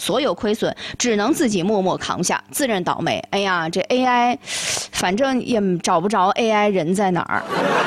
所有亏损只能自己默默扛下，自认倒霉。哎呀，这 AI， 反正也找不着 AI 人在哪儿。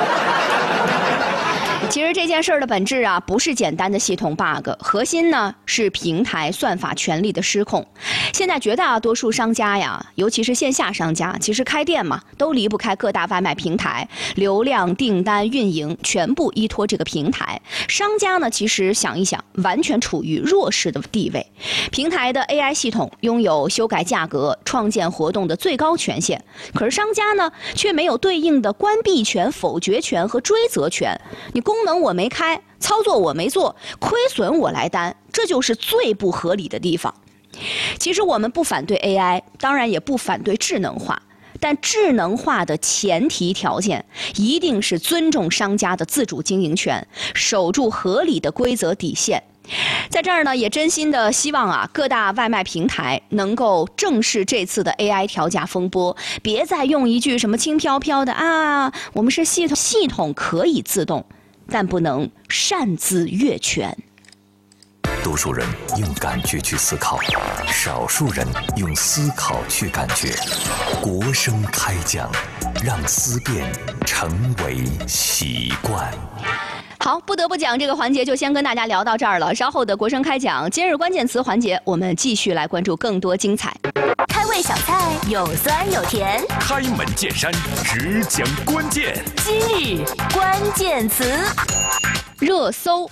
其实这件事儿的本质啊，不是简单的系统 bug， 核心呢是平台算法权力的失控。现在绝大多数商家呀，尤其是线下商家，其实开店嘛，都离不开各大外卖平台，流量、订单、运营全部依托这个平台。商家呢，其实想一想，完全处于弱势的地位。平台的 AI 系统拥有修改价格、创建活动的最高权限，可是商家呢，却没有对应的关闭权、否决权和追责权。你功能我没开，操作我没做，亏损我来担，这就是最不合理的地方。其实我们不反对 AI， 当然也不反对智能化，但智能化的前提条件一定是尊重商家的自主经营权，守住合理的规则底线。在这儿呢，也真心的希望啊，各大外卖平台能够正视这次的 AI 调价风波，别再用一句什么轻飘飘的啊，我们是系统可以自动，但不能擅自越权。 多数人用感觉去思考，少数人用思考去感觉。国声开讲，让思辨成为习惯。 好，不得不讲这个环节就先跟大家聊到这儿了。稍后的国声开讲今日关键词环节，我们继续来关注更多精彩。 开胃小菜有酸有甜， 开门见山，只讲关键。 今日关键词， 热搜。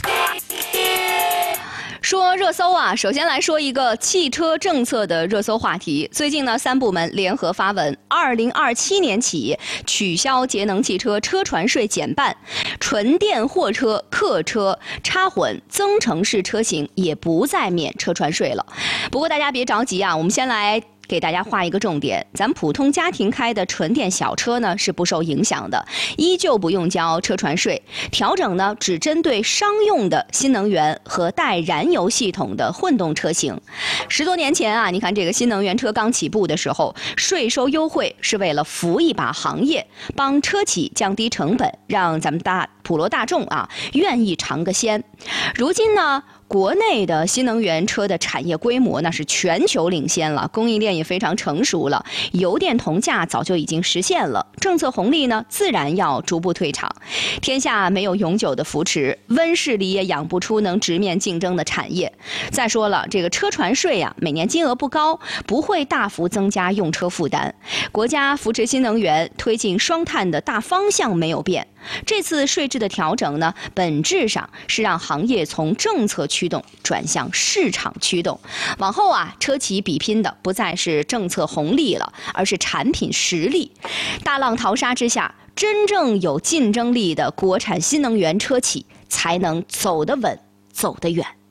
说热搜啊，首先来说一个汽车政策的热搜话题。最近呢，3部门联合发文，2027年起取消节能汽车车船税减半，纯电货车、客车、插混、增程式车型也不再免车船税了。不过大家别着急啊，我们先来给大家画一个重点，咱们普通家庭开的纯电小车呢是不受影响的，依旧不用交车船税。调整呢只针对商用的新能源和带燃油系统的混动车型。10多年前啊，你看这个新能源车刚起步的时候，税收优惠是为了扶一把行业，帮车企降低成本，让咱们普罗大众啊愿意尝个鲜。如今呢，国内的新能源车的产业规模那是全球领先了，供应链也非常成熟了，油电同价早就已经实现了，政策红利呢自然要逐步退场。天下没有永久的扶持，温室里也养不出能直面竞争的产业。再说了，这个车船税啊，每年金额不高，不会大幅增加用车负担。国家扶持新能源、推进双碳的大方向没有变。这次税制的调整呢，本质上是让行业从政策驱动转向市场驱动。往后啊，车企比拼的不再是政策红利了，而是产品实力。大浪淘沙之下，真正有竞争力的国产新能源车企才能走得稳，走得远。